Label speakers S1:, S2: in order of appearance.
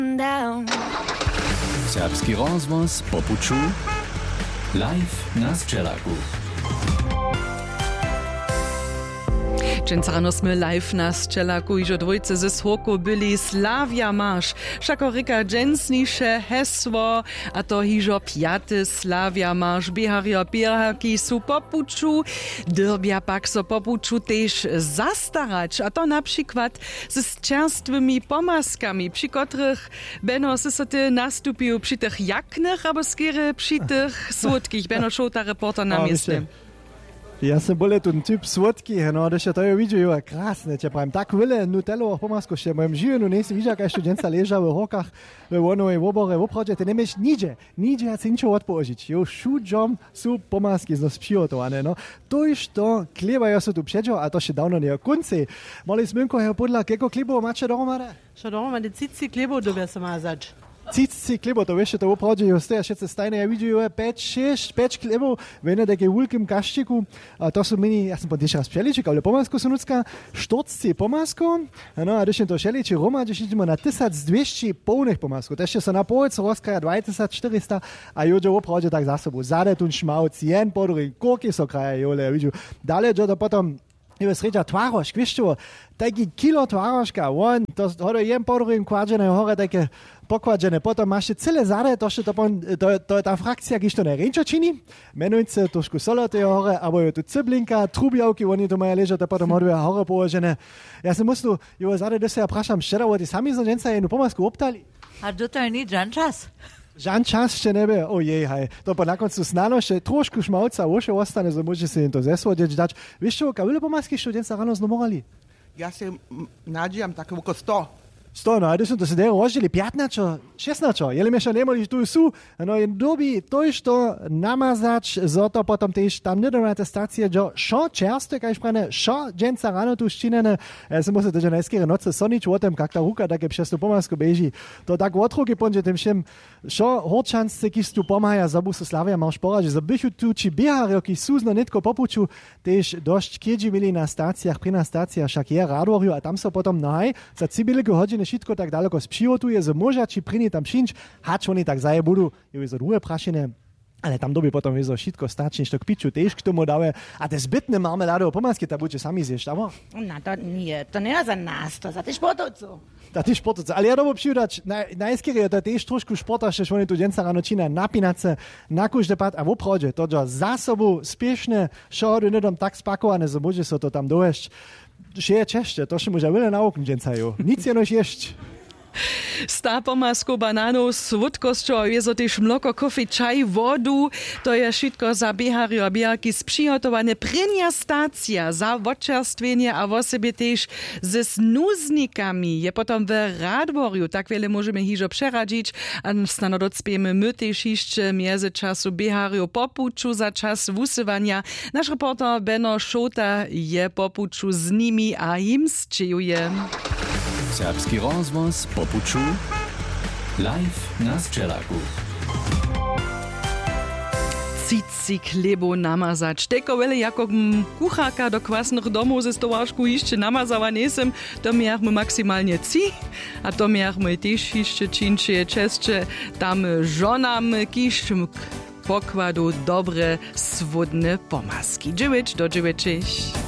S1: Serbski rozvoz po puču live na Sčelaku.
S2: Dżęca rano sme live na Sčelaku, iżo dwójce ze Słoku byli Slavia Marsz. Všako rika dżęsnisze hesło, a to iżo piaty Slavia Marsz. Biehario bieharki su popuczu, dyrbia pak so popuczu też zastarać. A to na przykład z czerstwymi pomaskami, przy których beno so ty nastupił przy tych jaknych, albo skiery przy tych słodkich. Beno szota reporter na miejsce.
S3: Ja sam bol ten typ słodki, no, da się to widział, krasne, cię powiem, tak wiele nutello pomasku się, moim życiu, nie jestem widział, jak studentka leżał w rokach, w wonowej woborze, w oprodzie, ty nie miesz nigdzie cinčo odpożyć. Jo, wszędzie są pomaski z nas przygotowane, no. To już to, kleba ja się tu przedział, a to się dawno nie kończy. Mali smynko, her podla, jakiego klebu macie dohromady?
S4: Що дома, циці клебу добре самазач.
S3: Cici klebo, to wiesz, to opravdu je ostaje všetce stajne. Ja widzę 5 klebov v jednej také veľkým kaštiku. A to sú mini, ja som tiež raz přeliček, ale pomasko sú nucka 40 pomasko. No a když to šeliči Roma, když ideme na 1200 polných pomaskov. To ešte sa na polce rozkraja 2400 a joďo opravdu tak za sobou. Zade tu šmauc, jen podory, korky so kraja, jole, ja vidím. Dalej, že to potom je sredja tvárošk, vieš čo, taký kilo tvároška, on, to hore jen podory kładžené, hore také pokładžené, potom máš celé zade, to je tá frakcia, když to nerejčo čini, menujúce trošku soloty hore, alebo je tu ciblinka, trubiavky, oni to majú ležať a potom hore položené. Ja som musel, jo, zade, sa ja prašam, šedovo, ty sami so ženca jednu pomasku obtali.
S4: A do to nie Jan čas?
S3: Jan čas še nebe, ojej, haj. To pa na koncu snano še trošku šmalca, oše ostane, so môže si to zesvodiť dať. Vieš čo, kavile pomasky študenta ráno znomorali?
S5: Ja si nadžijam také oko 100.
S3: No, a to se dero rozdělili 15, 16, jeli meša nemali, tu sú, no jen doby, to je to namazač, zo to potom tež tam nedorná testácia, že šo čerstve, kaj šprane, šo dženca ráno tu ščinene, ja som musel to, že najskere noce sonič o tem, kak ta ruka také přes tu pomasku beží, to tak odruky ponže tým všem, šo horčance, kýž tu pomája, zabu su Slavia Marš porad, že zabychu tu, či bieharí, ký súzno netko popuču, tež dosť kiedži mili na stáciách, pri na stáciách, však je rádoriu, a tam so potom nahaj, za cibiliku hodiny všetko tak daleko spřihotuje, že môža či prini tam šinč, hač oni tak zaje budú, je za druhé prašené, ale tam doby potom je všetko stačí, to k piču tež k tomu dáve, a te zbytné marmeládovo pomasky tam budete sami zjesť, amo?
S4: No to nie, to nie za nás, to za tých športovcov.
S3: Za tých športovcov, ale ja dobu přijúdať, najskýre je to tež trošku športaš, že oni tu dženca ráno čína napínať sa na kúžde pát a v opravde, to je za sobu spiešne, šohodu nedom tak spakované, že môže sa to tam dojeść. Že je češte, to še môže veľa nauknúť, džencajú. Nic je nož jesť.
S2: Sta pomasku bananov s słodkosťou, je to tiež mloko, kofi, čaj, vodu. To je všetko za biehario a bieharky sprihotované. Prenia stácia za odčerstvenie a vo sebe tiež se snúznikami. Je potom v Rádvoriu. Tak veľa môžeme hižo přeradiť. A snano docpieme my tiež ešte mieze času biehario popuču za čas vusevania. Náš reporter Beno Šota je popuču s nimi a im sčejuje.
S1: Serbski rozvoz po puču live na Sčelaku.
S2: Cici klebo namazać. Teko wele jako kucharka do kwasnych domów ze stołaszku jeszcze namazawa nesem, to miachmy maksymalnie a to miachmy też jeszcze czyncze czeszcze tam żonam kisz pokładu dobre swodne pomaski. 9 do 9.